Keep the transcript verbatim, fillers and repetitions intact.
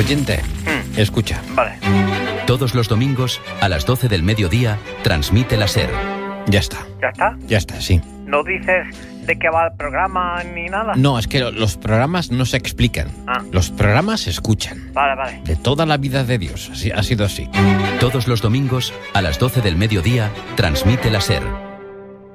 Oyente, Mm. escucha. Vale. Todos los domingos, a las doce del mediodía, transmite la SER. Ya está, ¿Ya está? ya está, sí. ¿No dices de qué va el programa ni nada? No, es que lo- los programas no se explican. Ah. Los programas se escuchan. Vale, vale. De toda la vida de Dios, así, ha sido así. Todos los domingos, a las doce del mediodía, transmite la SER.